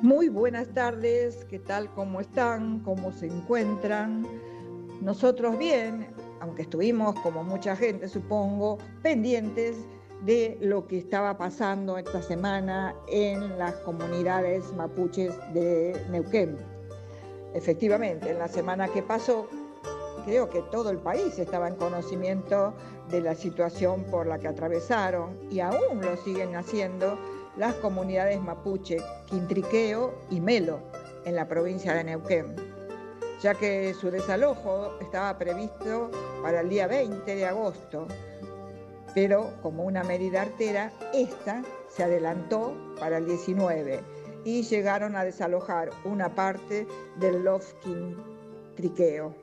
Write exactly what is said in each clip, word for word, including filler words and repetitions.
Muy buenas tardes, ¿qué tal? ¿Cómo están? ¿Cómo se encuentran? Nosotros bien, aunque estuvimos, como mucha gente supongo, pendientes de lo que estaba pasando esta semana en las comunidades mapuches de Neuquén. Efectivamente, en la semana que pasó, creo que todo el país estaba en conocimiento de la situación por la que atravesaron y aún lo siguen haciendo las comunidades mapuche Quintriqueo y Melo en la provincia de Neuquén, ya que su desalojo estaba previsto para el día veinte de agosto, pero como una medida artera, esta se adelantó para el diecinueve y llegaron a desalojar una parte del Lof Quintriqueo.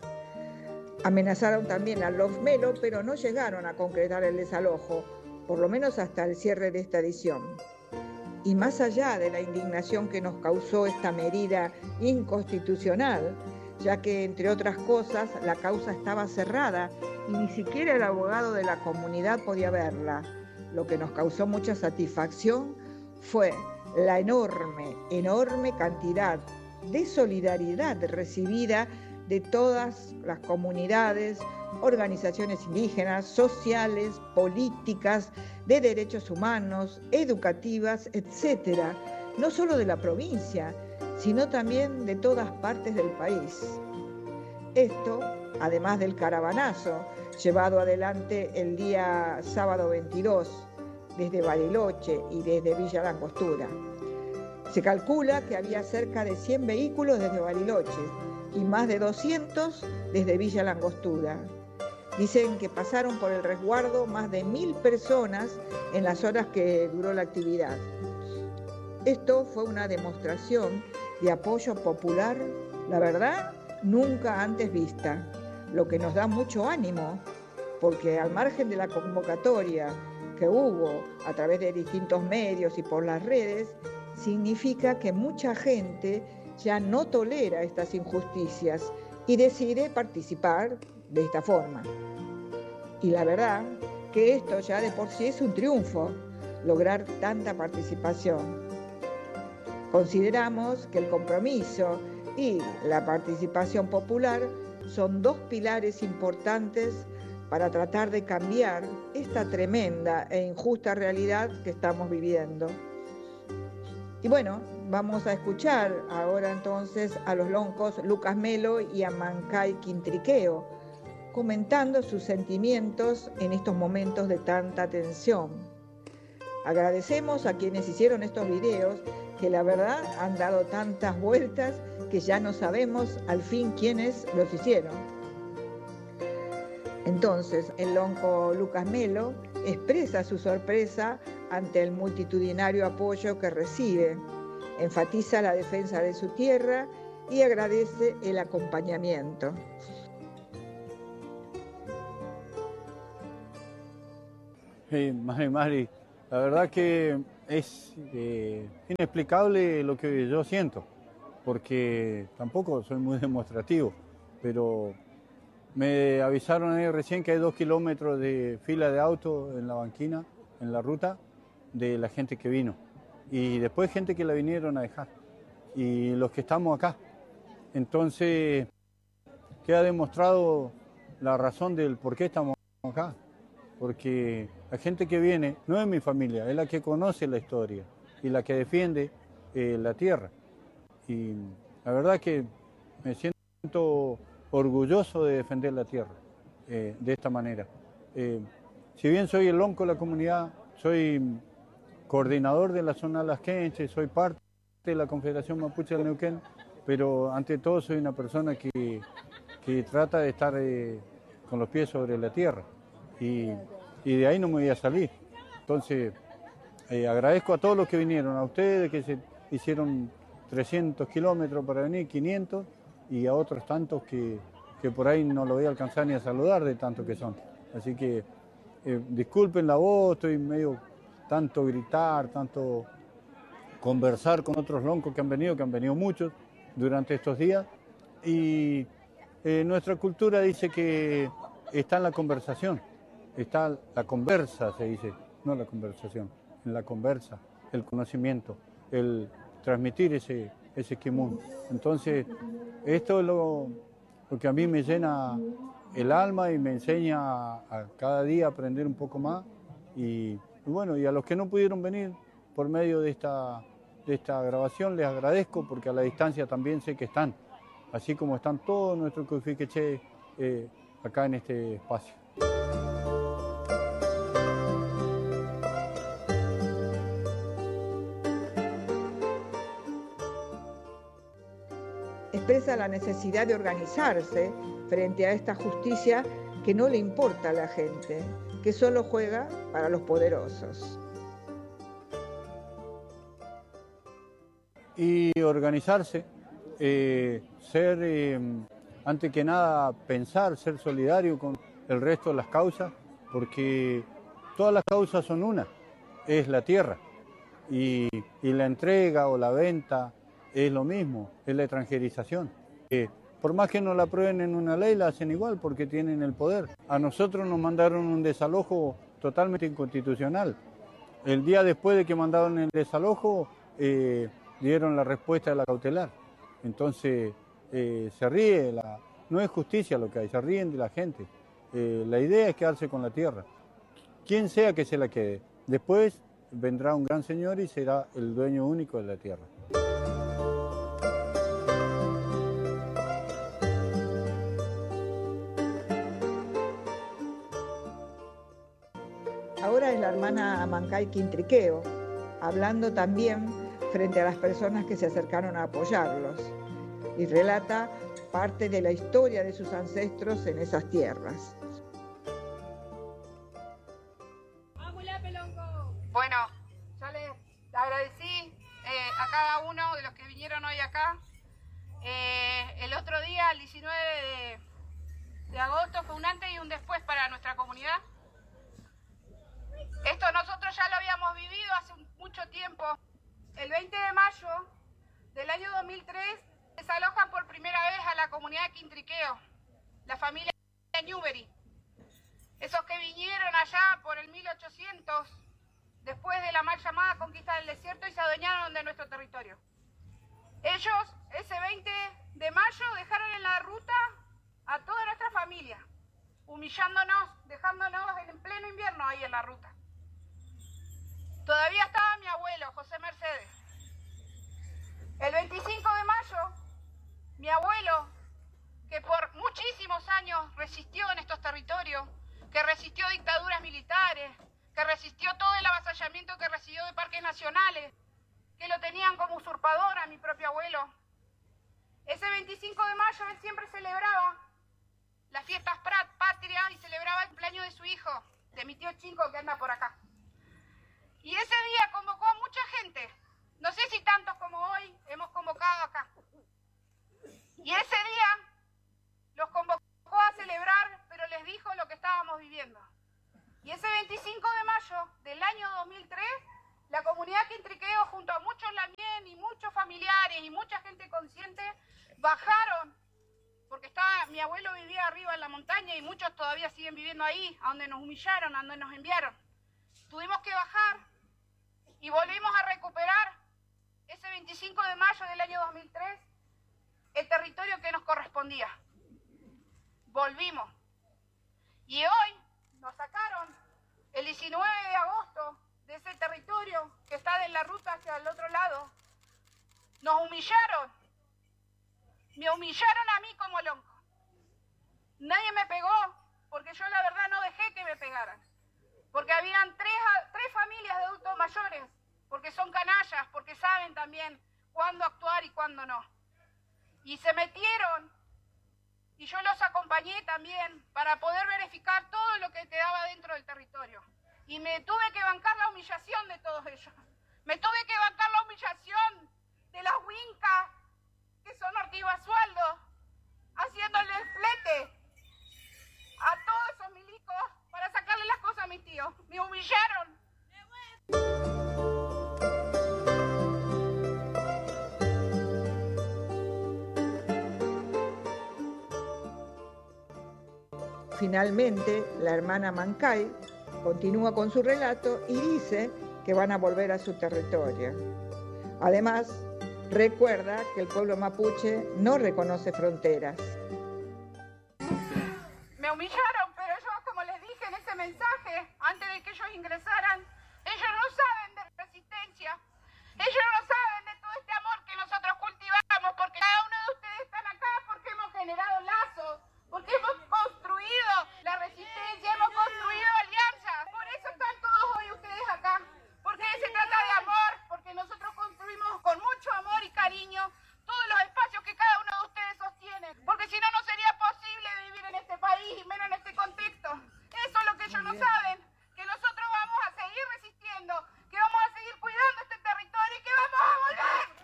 Amenazaron también al Lof Melo, pero no llegaron a concretar el desalojo, por lo menos hasta el cierre de esta edición. Y más allá de la indignación que nos causó esta medida inconstitucional, ya que, entre otras cosas, la causa estaba cerrada y ni siquiera el abogado de la comunidad podía verla, lo que nos causó mucha satisfacción fue la enorme, enorme cantidad de solidaridad recibida de todas las comunidades, organizaciones indígenas, sociales, políticas, de derechos humanos, educativas, etcétera, no solo de la provincia, sino también de todas partes del país. Esto, además del caravanazo llevado adelante el día sábado veintidós desde Bariloche y desde Villa Langostura. Se calcula que había cerca de cien vehículos desde Bariloche y más de doscientos desde Villa Langostura. Dicen que pasaron por el resguardo más de mil personas en las horas que duró la actividad. Esto fue una demostración de apoyo popular, la verdad, nunca antes vista, lo que nos da mucho ánimo, porque al margen de la convocatoria que hubo a través de distintos medios y por las redes, significa que mucha gente ya no tolera estas injusticias y decide participar de esta forma. Y la verdad que esto ya de por sí es un triunfo, lograr tanta participación. Consideramos que el compromiso y la participación popular son dos pilares importantes para tratar de cambiar esta tremenda e injusta realidad que estamos viviendo. Y bueno, vamos a escuchar ahora entonces a los loncos Lucas Melo y a Mancay Quintriqueo, comentando sus sentimientos en estos momentos de tanta tensión. Agradecemos a quienes hicieron estos videos, que la verdad han dado tantas vueltas que ya no sabemos al fin quiénes los hicieron. Entonces, el lonco Lucas Melo expresa su sorpresa ante el multitudinario apoyo que recibe, enfatiza la defensa de su tierra y agradece el acompañamiento. Hey, Mari, Mari, la verdad que es eh, inexplicable lo que yo siento, porque tampoco soy muy demostrativo, pero me avisaron ahí recién que hay dos kilómetros de fila de autos en la banquina, en la ruta, de la gente que vino. Y después gente que la vinieron a dejar. Y los que estamos acá. Entonces, queda demostrado la razón del por qué estamos acá. Porque la gente que viene no es mi familia, es la que conoce la historia y la que defiende eh, la tierra. Y la verdad que me siento orgulloso de defender la tierra eh, de esta manera. Eh, si bien soy el lonco de la comunidad, soy coordinador de la zona Lasquenche, soy parte de la Confederación Mapuche del Neuquén, pero ante todo soy una persona que, que trata de estar eh, con los pies sobre la tierra y, y de ahí no me voy a salir. Entonces, eh, agradezco a todos los que vinieron, a ustedes que se hicieron trescientos kilómetros para venir, quinientos, y a otros tantos que, que por ahí no lo voy a alcanzar ni a saludar de tanto que son. Así que eh, disculpen la voz, estoy medio tanto gritar, tanto conversar con otros loncos que han venido, que han venido muchos durante estos días. Y eh, nuestra cultura dice que está en la conversación, está la conversa, se dice, no la conversación, en la conversa, el conocimiento, el transmitir ese, ese kimun. Entonces, esto es lo, lo que a mí me llena el alma y me enseña a, a cada día aprender un poco más. Y, y bueno, y a los que no pudieron venir por medio de esta, de esta grabación les agradezco, porque a la distancia también sé que están, así como están todos nuestros Coifiqueché eh, acá en este espacio. Expresa la necesidad de organizarse frente a esta justicia que no le importa a la gente, que solo juega para los poderosos. Y organizarse, eh, ser, eh, antes que nada, pensar, ser solidario con el resto de las causas, porque todas las causas son una, es la tierra, y, y la entrega o la venta es lo mismo, es la extranjerización. Eh, por más que no la aprueben en una ley, la hacen igual porque tienen el poder. A nosotros nos mandaron un desalojo totalmente inconstitucional. El día después de que mandaron el desalojo, eh, dieron la respuesta de la cautelar. Entonces, eh, se ríe, la, no es justicia lo que hay, se ríen de la gente. Eh, la idea es quedarse con la tierra, quien sea que se la quede. Después vendrá un gran señor y será el dueño único de la tierra. Ahora es la hermana Mancay Quintriqueo, hablando también frente a las personas que se acercaron a apoyarlos, y relata parte de la historia de sus ancestros en esas tierras. Bueno, yo les agradecí eh, a cada uno de los que vinieron hoy acá. Eh, el otro día, el diecinueve de, de agosto, fue un antes y un después para nuestra comunidad. Esto nosotros ya lo habíamos vivido hace mucho tiempo. El veinte de mayo del año dos mil tres desalojan por primera vez a la comunidad de Quintriqueo, la familia de Newbery. Esos que vinieron allá por el mil ochocientos, después de la mal llamada conquista del desierto, y se adueñaron de nuestro territorio. Ellos, ese veinte de mayo, dejaron en la ruta a toda nuestra familia, humillándonos, dejándonos en pleno invierno ahí en la ruta. Todavía estaba mi abuelo, José Mercedes. El veinticinco de mayo, mi abuelo, que por muchísimos años resistió en estos territorios, que resistió dictaduras militares, que resistió todo el avasallamiento que recibió de parques nacionales, que lo tenían como usurpador a mi propio abuelo. Ese veinticinco de mayo él siempre celebraba las fiestas patrias y celebraba el cumpleaños de su hijo, de mi tío Chinco, que anda por acá. Y ese día convocó a mucha gente, no sé si tantos como hoy hemos convocado acá. Y ese día los convocó a celebrar, pero les dijo lo que estábamos viviendo. Y ese veinticinco de mayo del año dos mil tres, la comunidad Quintriqueo, junto a muchos lamien y muchos familiares y mucha gente consciente, bajaron, porque estaba, mi abuelo vivía arriba en la montaña y muchos todavía siguen viviendo ahí, a donde nos humillaron, a donde nos enviaron. Tuvimos que bajar y volvimos a recuperar ese veinticinco de mayo del año dos mil tres el territorio que nos correspondía. Volvimos. Y hoy nos sacaron el diecinueve de agosto de ese territorio que está en la ruta hacia el otro lado. Nos humillaron. Me humillaron a mí como lonco. Nadie me pegó porque yo la verdad no dejé que me pegaran. Porque habían tres, tres familias de adultos mayores, porque son canallas, porque saben también cuándo actuar y cuándo no. Y se metieron, y yo los acompañé también para poder verificar todo lo que quedaba dentro del territorio. Y me tuve que bancar la humillación de todos ellos. Me tuve que bancar la humillación de las huincas, que son Ortiz Basualdo, haciéndole el flete a todos esos milicos para sacarle las cosas a mis tíos. Me humillaron. Finalmente, la hermana Mancay continúa con su relato y dice que van a volver a su territorio. Además, Recuerda que el pueblo mapuche no reconoce fronteras. Me humillaron, pero yo, como les dije en ese mensaje, antes de que ellos ingresaran,